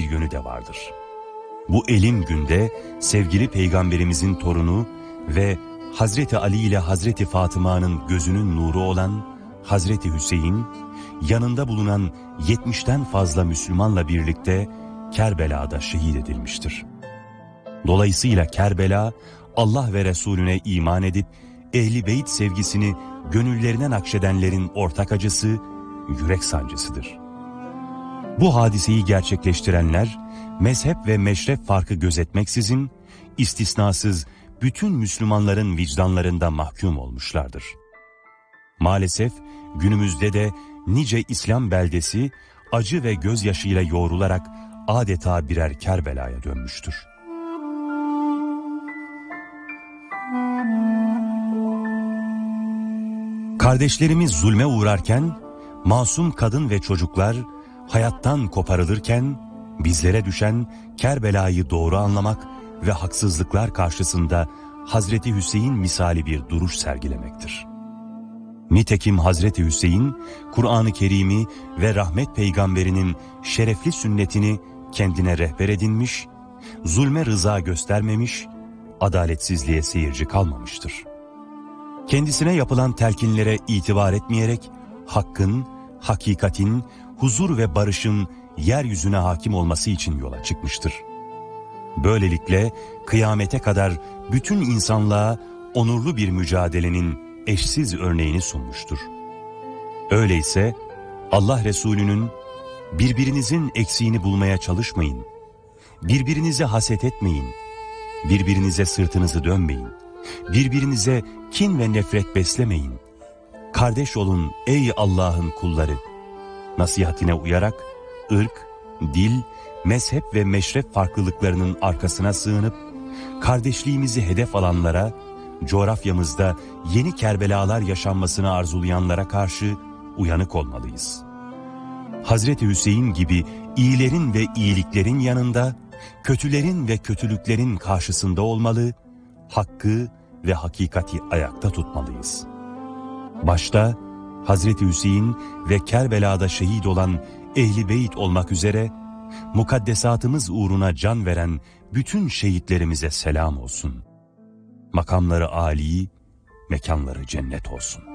yönü de vardır. Bu elim günde sevgili peygamberimizin torunu ve Hazreti Ali ile Hazreti Fatıma'nın gözünün nuru olan Hazreti Hüseyin, yanında bulunan 70'ten fazla Müslümanla birlikte Kerbela'da şehit edilmiştir. Dolayısıyla Kerbela, Allah ve Resulüne iman edip Ehl-i Beyt sevgisini gönüllerine nakşedenlerin ortak acısı, yürek sancısıdır. Bu hadiseyi gerçekleştirenler, mezhep ve meşrep farkı gözetmeksizin, istisnasız bütün Müslümanların vicdanlarında mahkum olmuşlardır. Maalesef günümüzde de nice İslam beldesi acı ve gözyaşıyla yoğrularak adeta birer Kerbela'ya dönmüştür. Kardeşlerimiz zulme uğrarken, masum kadın ve çocuklar hayattan koparılırken, bizlere düşen Kerbela'yı doğru anlamak ve haksızlıklar karşısında Hazreti Hüseyin misali bir duruş sergilemektir. Nitekim Hazreti Hüseyin, Kur'an-ı Kerim'i ve rahmet peygamberinin şerefli sünnetini kendine rehber edinmiş, zulme rıza göstermemiş, adaletsizliğe seyirci kalmamıştır. Kendisine yapılan telkinlere itibar etmeyerek, hakkın, hakikatin, huzur ve barışın yeryüzüne hakim olması için yola çıkmıştır. Böylelikle kıyamete kadar bütün insanlığa onurlu bir mücadelenin eşsiz örneğini sunmuştur. Öyleyse Allah Resulü'nün birbirinizin eksiğini bulmaya çalışmayın, birbirinize haset etmeyin, birbirinize sırtınızı dönmeyin, birbirinize kin ve nefret beslemeyin, kardeş olun ey Allah'ın kulları, nasihatine uyarak ırk, dil, mezhep ve meşrep farklılıklarının arkasına sığınıp kardeşliğimizi hedef alanlara, coğrafyamızda yeni Kerbelalar yaşanmasını arzulayanlara karşı uyanık olmalıyız. Hazreti Hüseyin gibi iyilerin ve iyiliklerin yanında, kötülerin ve kötülüklerin karşısında olmalı, hakkı ve hakikati ayakta tutmalıyız. Başta Hazreti Hüseyin ve Kerbela'da şehit olan Ehl-i Beyt olmak üzere, mukaddesatımız uğruna can veren bütün şehitlerimize selam olsun. Makamları âli, mekanları cennet olsun.